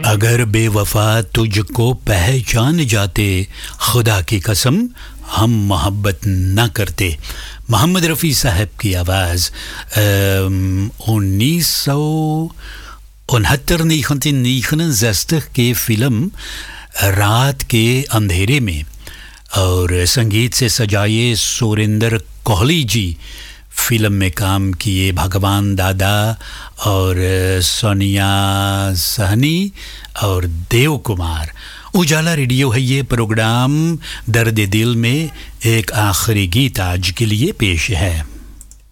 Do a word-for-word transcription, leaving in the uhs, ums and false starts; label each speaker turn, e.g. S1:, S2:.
S1: अगर बेवफा तुझको पहचान जाते, खुदा की कसम हम मोहब्बत ना करते। मोहम्मद रफ़ी साहब की आवाज़ उन्नीस सौ उनहत्तर निन्यानवे के फ़िल्म रात के अंधेरे में, और संगीत से सजाए सुरेंद्र कोहली जी। फिल्म में काम किए भगवान दादा और सोनिया सहनी और देव कुमार। उजाला रेडियो है ये प्रोग्राम। दर्द दिल में एक आखिरी गीत आज के लिए पेश है।